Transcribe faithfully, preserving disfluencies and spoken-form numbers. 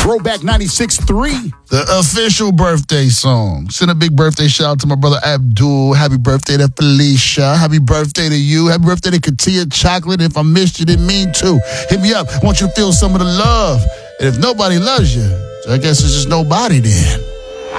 Throwback ninety-six point three. The official birthday song. Send a big birthday shout out to my brother Abdul. Happy birthday to Felicia. Happy birthday to you. Happy birthday to Katia Chocolate. If I missed you, didn't mean to. Hit me up. I want you to feel some of the love. And if nobody loves you, so I guess it's just nobody then.